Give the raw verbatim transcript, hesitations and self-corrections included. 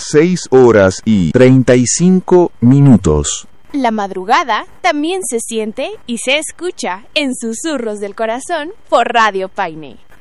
seis horas y treinta y cinco minutos. La madrugada también se siente y se escucha en Susurros del Corazón por Radio Paine.